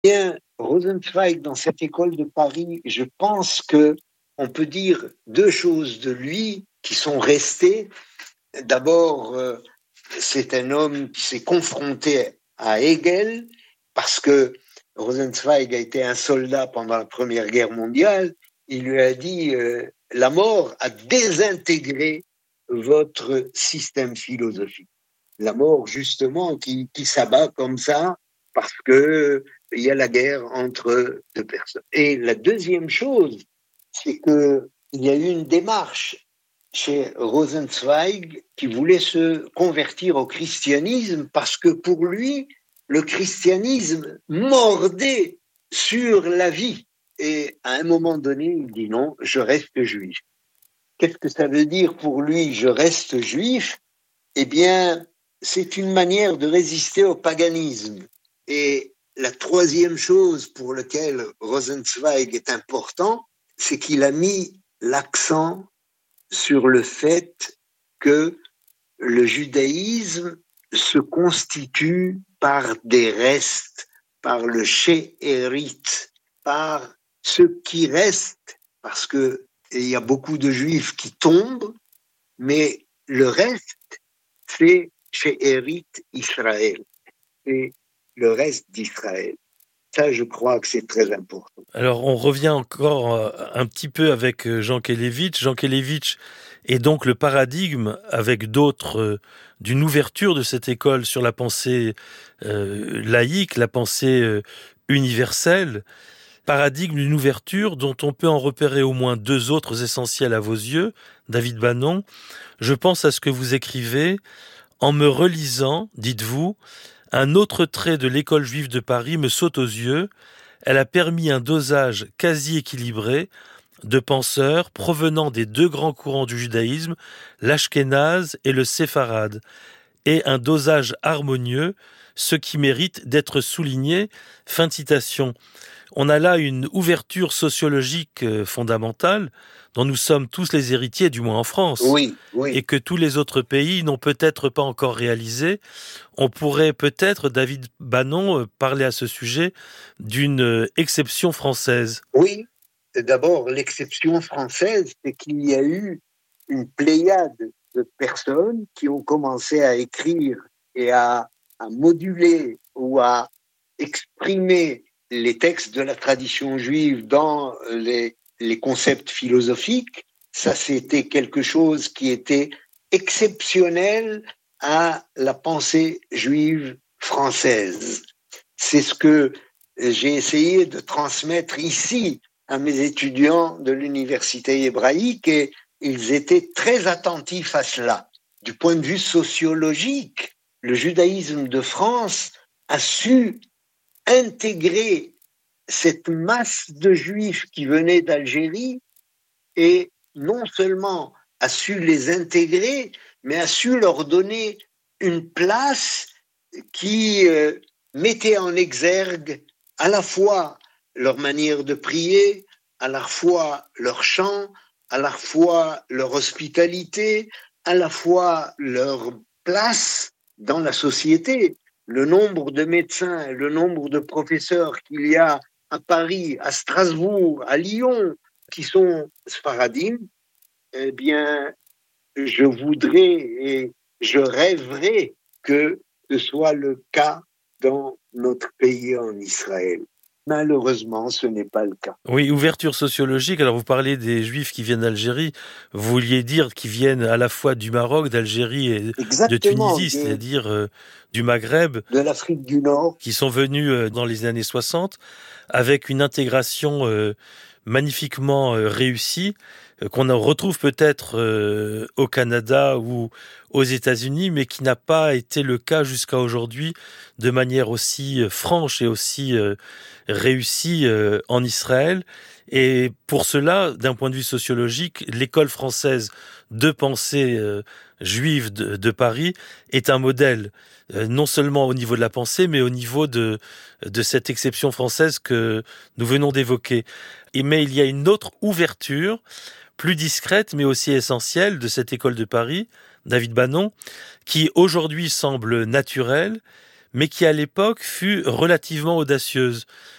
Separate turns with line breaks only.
Bien, Rosenzweig, dans cette école de Paris, je pense que on peut dire deux choses de lui qui sont restées. D'abord, c'est un homme qui s'est confronté à Hegel parce que Rosenzweig a été un soldat pendant la Première Guerre mondiale. Il lui a dit la mort a désintégré votre système philosophique. La mort, justement, qui s'abat comme ça parce que il y a la guerre entre deux personnes. Et la deuxième chose, c'est qu'il y a eu une démarche chez Rosenzweig qui voulait se convertir au christianisme parce que pour lui, le christianisme mordait sur la vie. Et à un moment donné, il dit non, je reste juif. Qu'est-ce que ça veut dire pour lui, je reste juif? Eh bien, c'est une manière de résister au paganisme. Et la troisième chose pour laquelle Rosenzweig est important, c'est qu'il a mis l'accent sur le fait que le judaïsme se constitue par des restes, par le shéhérit, par ce qui reste, parce qu'il y a beaucoup de juifs qui tombent, mais le reste, c'est shéhérit Israël, c'est le reste d'Israël. Ça, je crois que c'est très important.
Alors, on revient encore un petit peu avec Jean Kelevitch. Jean Kelevitch est donc le paradigme, avec d'autres, d'une ouverture de cette école sur la pensée laïque, la pensée universelle. Paradigme d'une ouverture dont on peut en repérer au moins deux autres essentiels à vos yeux, David Bannon. Je pense à ce que vous écrivez. En me relisant, dites-vous, un autre trait de l'école juive de Paris me saute aux yeux. Elle a permis un dosage quasi équilibré de penseurs provenant des deux grands courants du judaïsme, l'ashkénaze et le séfarade, et un dosage harmonieux, ce qui mérite d'être souligné. Fin de citation. On a là une ouverture sociologique fondamentale dont nous sommes tous les héritiers, du moins en France,
oui,
et que tous les autres pays n'ont peut-être pas encore réalisé. On pourrait peut-être, David Bannon, parler à ce sujet d'une exception française.
Oui, d'abord, l'exception française, c'est qu'il y a eu une pléiade de personnes qui ont commencé à écrire et à moduler ou à exprimer les textes de la tradition juive dans les concepts philosophiques. Ça, c'était quelque chose qui était exceptionnel à la pensée juive française. C'est ce que j'ai essayé de transmettre ici à mes étudiants de l'université hébraïque et ils étaient très attentifs à cela. Du point de vue sociologique, le judaïsme de France a su intégrer cette masse de juifs qui venaient d'Algérie et non seulement a su les intégrer, mais a su leur donner une place qui mettait en exergue à la fois leur manière de prier, à la fois leur chant, à la fois leur hospitalité, à la fois leur place dans la société. Le nombre de médecins, le nombre de professeurs qu'il y a à Paris, à Strasbourg, à Lyon, qui sont sfaradim, eh bien, je voudrais et je rêverais que ce soit le cas dans notre pays en Israël. Malheureusement, ce n'est pas le cas.
Oui, ouverture sociologique. Alors, vous parlez des Juifs qui viennent d'Algérie. Vous vouliez dire qu'ils viennent à la fois du Maroc, d'Algérie et de
Exactement,
Tunisie, c'est-à-dire du Maghreb,
de l'Afrique du Nord.
qui sont venus dans les années 60 avec une intégration magnifiquement réussie, qu'on retrouve peut-être au Canada ou aux États-Unis, mais qui n'a pas été le cas jusqu'à aujourd'hui de manière aussi franche et aussi réussie en Israël. Et pour cela, d'un point de vue sociologique, l'école française de pensée juive de Paris est un modèle, non seulement au niveau de la pensée, mais au niveau de cette exception française que nous venons d'évoquer. Mais il y a une autre ouverture, plus discrète, mais aussi essentielle, de cette école de Paris, David Bannon, qui aujourd'hui semble naturelle, mais qui à l'époque fut relativement audacieuse.